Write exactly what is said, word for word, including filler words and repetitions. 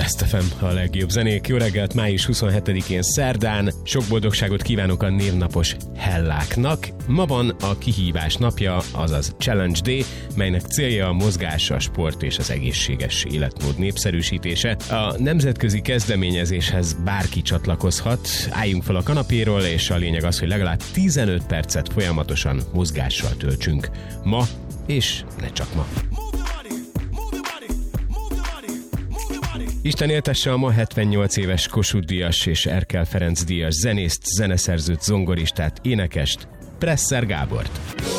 Last ef em a legjobb zenék. Jó reggelt, május huszonhetedikén szerdán. Sok boldogságot kívánok a névnapos Helláknak. Ma van a kihívás napja, azaz Challenge Day, melynek célja a mozgás, a sport és az egészséges életmód népszerűsítése. A nemzetközi kezdeményezéshez bárki csatlakozhat. Álljunk fel a kanapéról, és a lényeg az, hogy legalább tizenöt percet folyamatosan mozgással töltsünk. Ma, és ne csak ma. Isten éltesse a ma hetvennyolc éves Kossuth Díjas és Erkel Ferenc díjas zenészt, zeneszerzőt, zongoristát, énekest, Presser Gábort.